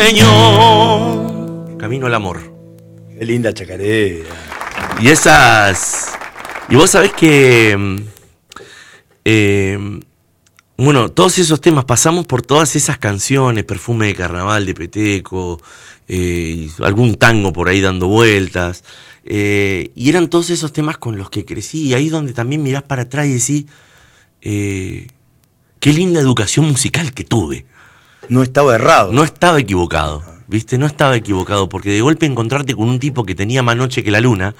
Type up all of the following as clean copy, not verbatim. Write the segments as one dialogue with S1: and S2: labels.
S1: Camino al amor.
S2: Qué linda chacarera.
S1: Y vos sabés que bueno, todos esos temas, pasamos por todas esas canciones, Perfume de Carnaval de Peteco, algún tango por ahí dando vueltas, y eran todos esos temas con los que crecí, y ahí es donde también mirás para atrás y decís, qué linda educación musical que tuve.
S2: No estaba errado.
S1: No estaba equivocado, ¿viste? No estaba equivocado, porque de golpe encontrarte con un tipo que tenía más noche que la luna,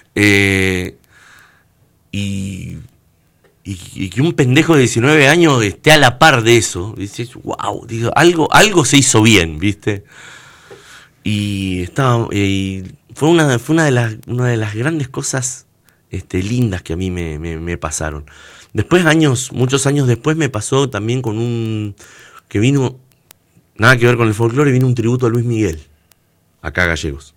S1: y que un pendejo de 19 años esté a la par de eso, dices, wow, digo, algo se hizo bien, ¿viste? Y fue una de las grandes cosas lindas que a mí me pasaron. Después, muchos años después, me pasó también con que vino, nada que ver con el folclore, vino un tributo a Luis Miguel, acá a Gallegos.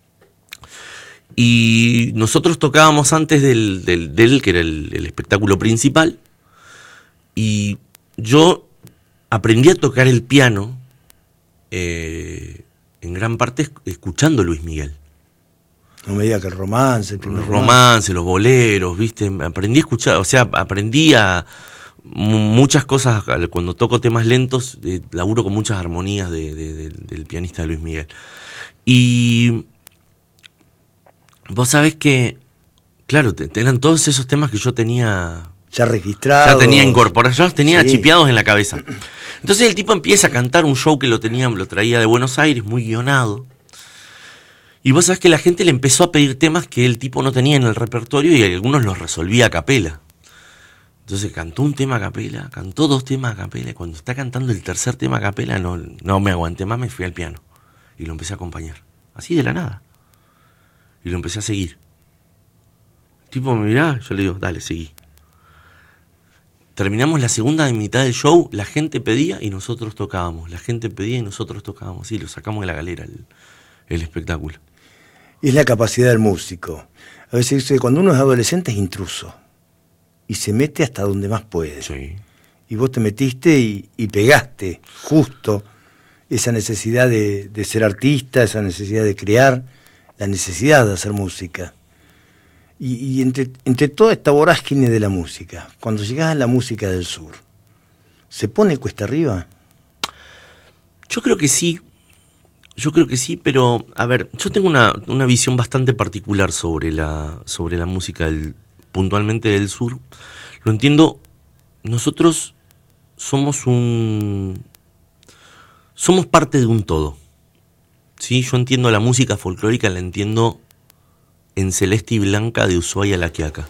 S1: Y nosotros tocábamos antes del que era el espectáculo principal, y yo aprendí a tocar el piano en gran parte escuchando Luis Miguel.
S2: No me diga que el romance, el primer
S1: romance, los boleros, ¿viste? Aprendí a escuchar, o sea, aprendí a muchas cosas. Cuando toco temas lentos, laburo con muchas armonías del pianista Luis Miguel. Y vos sabés que, claro, eran todos esos temas que yo tenía
S2: ya registrados,
S1: ya tenía incorporados, ya los tenía chipeados en la cabeza. Entonces el tipo empieza a cantar un show que lo traía de Buenos Aires, muy guionado. Y vos sabés que la gente le empezó a pedir temas que el tipo no tenía en el repertorio, y algunos los resolvía a capela. Entonces cantó un tema a capela, cantó 2 temas a capela, y cuando está cantando el tercer tema a capela no me aguanté más, me fui al piano y lo empecé a acompañar, así de la nada. Y lo empecé a seguir. El tipo me miraba, yo le digo, dale, seguí. Terminamos la segunda mitad del show, la gente pedía y nosotros tocábamos. La gente pedía y nosotros tocábamos. Sí, lo sacamos de la galera el espectáculo.
S2: Es la capacidad del músico. A veces dice, cuando uno es adolescente es intruso y se mete hasta donde más puede.
S1: Sí.
S2: Y vos te metiste y pegaste justo esa necesidad de ser artista, esa necesidad de crear, la necesidad de hacer música. Y entre toda esta vorágine de la música, cuando llegás a la música del sur, ¿se pone cuesta arriba?
S1: Yo creo que sí, pero a ver, yo tengo una visión bastante particular sobre la música puntualmente del sur. Lo entiendo, nosotros somos parte de un todo. ¿Sí? Yo entiendo la música folclórica, la entiendo en celeste y blanca de Ushuaia a La Quiaca.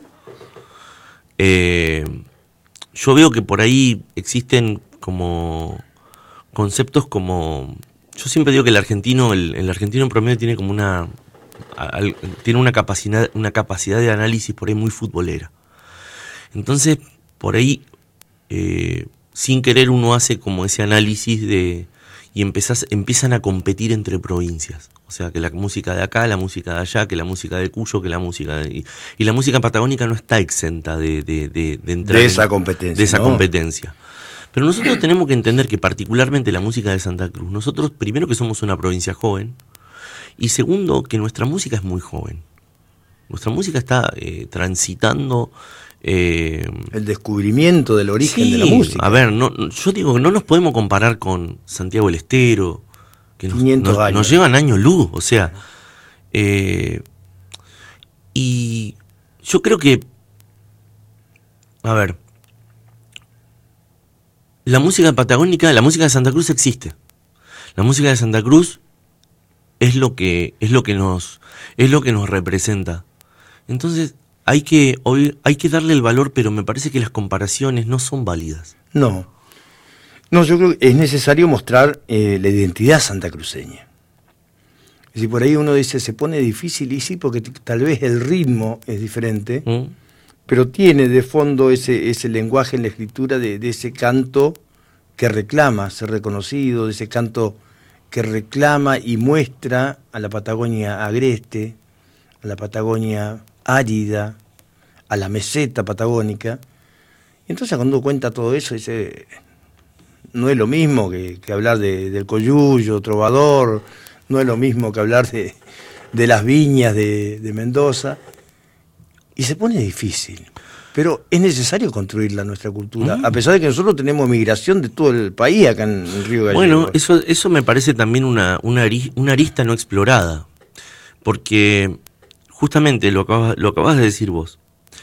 S1: Yo veo que por ahí existen como conceptos como... Yo siempre digo que el argentino en promedio tiene como una capacidad de análisis por ahí muy futbolera. Entonces, por ahí, sin querer uno hace como ese análisis y empiezan a competir entre provincias. O sea, que la música de acá, la música de allá, que la música de Cuyo, que la música y la música patagónica no está exenta de entrar
S2: de esa competencia.
S1: De esa competencia. Pero nosotros tenemos que entender que particularmente la música de Santa Cruz, nosotros primero que somos una provincia joven, y segundo que nuestra música es muy joven. Nuestra música está transitando...
S2: el descubrimiento del origen de la música.
S1: A ver, yo digo que no nos podemos comparar con Santiago del Estero, que nos llevan años luz, o sea, y yo creo que, a ver, la música patagónica, la música de Santa Cruz existe. La música de Santa Cruz es lo que nos representa. Entonces, hay que darle el valor, pero me parece que las comparaciones no son válidas.
S2: No, yo creo que es necesario mostrar la identidad santacruceña. Es decir, por ahí uno dice, se pone difícil, y sí, porque tal vez el ritmo es diferente, pero tiene de fondo ese lenguaje en la escritura de ese canto que reclama ser reconocido, de ese canto que reclama y muestra a la Patagonia agreste, a la Patagonia árida, a la meseta patagónica. Y entonces cuando uno cuenta todo eso, dice, no es lo mismo que hablar del Coyullo, Trovador, no es lo mismo que hablar de las viñas de Mendoza, y se pone difícil. Pero es necesario construir nuestra cultura, a pesar de que nosotros tenemos migración de todo el país acá en el Río Gallegos.
S1: Bueno, eso me parece también una arista no explorada, porque justamente lo acabas de decir vos.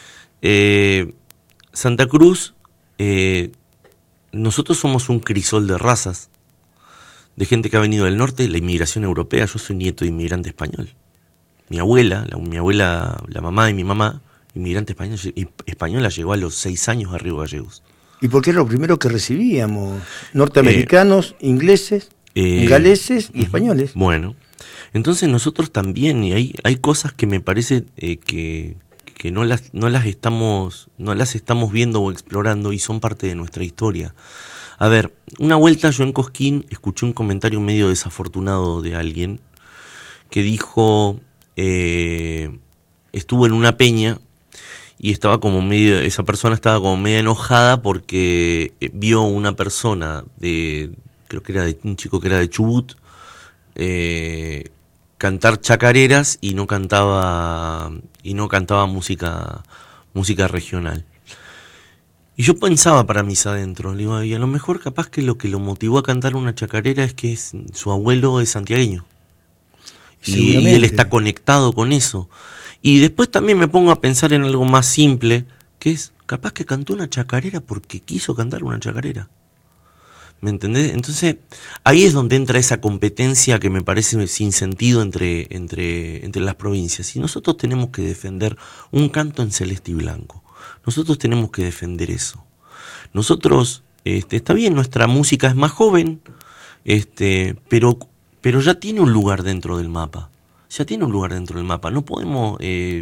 S1: Santa Cruz, nosotros somos un crisol de razas, de gente que ha venido del norte, la inmigración europea. Yo soy nieto de inmigrante español. Mi abuela, la mamá de mi mamá, inmigrante española, llegó a los 6 años a Río Gallegos.
S2: ¿Y por qué era lo primero que recibíamos? Norteamericanos, ingleses, galeses y españoles.
S1: Bueno, entonces nosotros también, y hay cosas que me parece que no las estamos viendo o explorando, y son parte de nuestra historia. A ver, una vuelta yo en Cosquín escuché un comentario medio desafortunado de alguien que dijo, estuvo en una peña y esa persona estaba como media enojada porque vio una persona creo que era un chico que era de Chubut, cantar chacareras y no cantaba música regional. Y yo pensaba para mis adentros, digo, y a lo mejor capaz que lo motivó a cantar una chacarera es que su abuelo es santiagueño. Y él está conectado con eso. Y después también me pongo a pensar en algo más simple, que es, capaz que cantó una chacarera porque quiso cantar una chacarera. ¿Me entendés? Entonces, ahí es donde entra esa competencia que me parece sin sentido entre las provincias. Y nosotros tenemos que defender un canto en celeste y blanco. Nosotros tenemos que defender eso. Nosotros, está bien, nuestra música es más joven, pero ya tiene un lugar dentro del mapa. No podemos...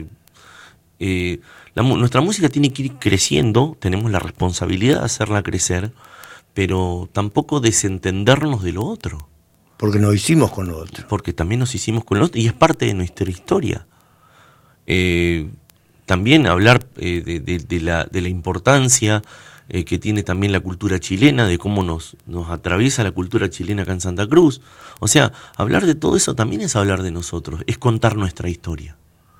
S1: nuestra música tiene que ir creciendo, tenemos la responsabilidad de hacerla crecer, pero tampoco desentendernos de lo otro.
S2: Porque nos hicimos con lo otro.
S1: Porque también nos hicimos con lo otro, y es parte de nuestra historia. También hablar de la importancia que tiene también la cultura chilena, de cómo nos atraviesa la cultura chilena acá en Santa Cruz. O sea, hablar de todo eso también es hablar de nosotros, es contar nuestra historia.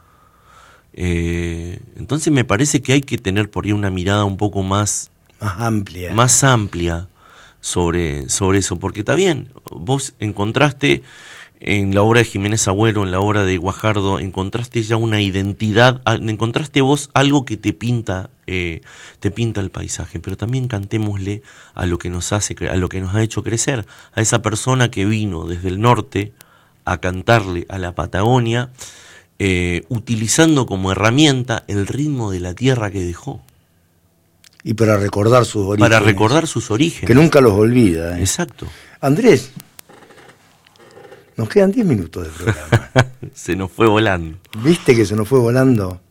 S1: Entonces me parece que hay que tener por ahí una mirada un poco más amplia sobre eso, porque está bien, vos encontraste en la obra de Jiménez Agüero, en la obra de Guajardo, encontraste ya una identidad, encontraste vos algo que te pinta el paisaje, pero también cantémosle a lo que nos ha hecho crecer, a esa persona que vino desde el norte a cantarle a la Patagonia, utilizando como herramienta el ritmo de la tierra que dejó.
S2: Y para recordar sus orígenes. Que nunca los olvida.
S1: Exacto.
S2: Andrés, nos quedan 10 minutos de programa.
S1: Se nos fue volando.
S2: ¿Viste que se nos fue volando?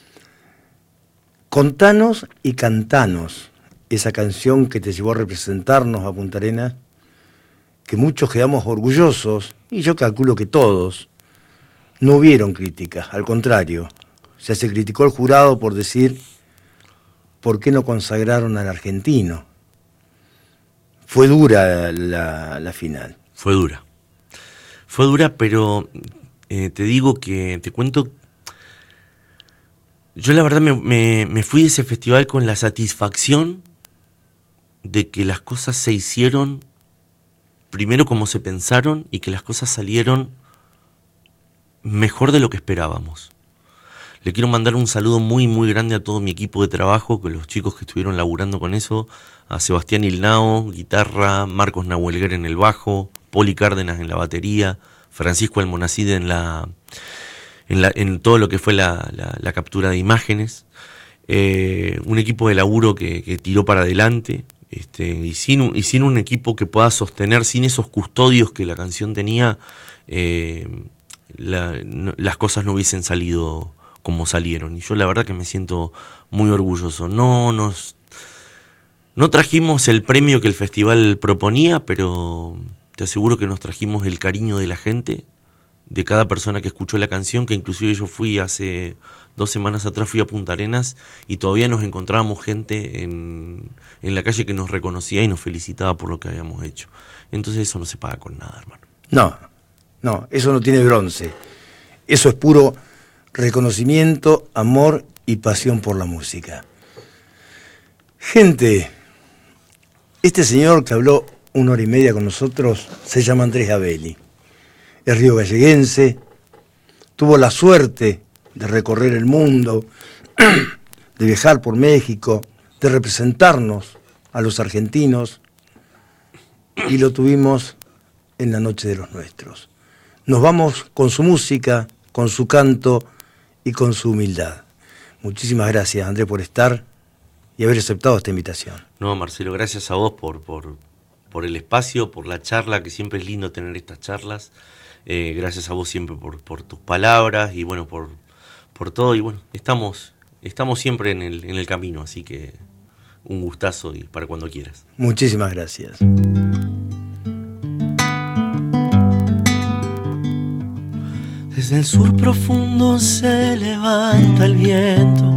S2: Contanos y cantanos esa canción que te llevó a representarnos a Punta Arenas, que muchos quedamos orgullosos, y yo calculo que todos. No hubieron críticas, al contrario. Se criticó al jurado por decir, ¿por qué no consagraron al argentino? Fue dura la final.
S1: Fue dura, pero te cuento, yo la verdad me fui de ese festival con la satisfacción de que las cosas se hicieron primero como se pensaron y que las cosas salieron mejor de lo que esperábamos. Le quiero mandar un saludo muy muy grande a todo mi equipo de trabajo, con los chicos que estuvieron laburando con eso, a Sebastián Ilnao, guitarra, Marcos Nahuelguer en el bajo, Poli Cárdenas en la batería, Francisco Almonacide en todo lo que fue la captura de imágenes, un equipo de laburo que tiró para adelante, y sin un equipo que pueda sostener, sin esos custodios que la canción tenía, las cosas no hubiesen salido como salieron, y yo la verdad que me siento muy orgulloso. No trajimos el premio que el festival proponía, pero te aseguro que nos trajimos el cariño de la gente, de cada persona que escuchó la canción, que inclusive yo fui hace 2 semanas atrás, fui a Punta Arenas y todavía nos encontrábamos gente en la calle que nos reconocía y nos felicitaba por lo que habíamos hecho. Entonces eso no se paga con nada, hermano.
S2: No, eso no tiene bronce. Eso es puro reconocimiento, amor y pasión por la música. Gente, este señor que habló 1 hora y media con nosotros se llama Andrés Abeli. Es riogalleguense, tuvo la suerte de recorrer el mundo, de viajar por México, de representarnos a los argentinos, y lo tuvimos en la Noche de los Nuestros. Nos vamos con su música, con su canto y con su humildad. Muchísimas gracias, Andrés, por estar y haber aceptado esta invitación.
S1: No, Marcelo, gracias a vos por el espacio, por la charla, que siempre es lindo tener estas charlas. Gracias a vos siempre por tus palabras y bueno, por todo. Y bueno, estamos siempre en el camino, así que un gustazo y para cuando quieras.
S2: Muchísimas gracias.
S1: Desde el sur profundo se levanta el viento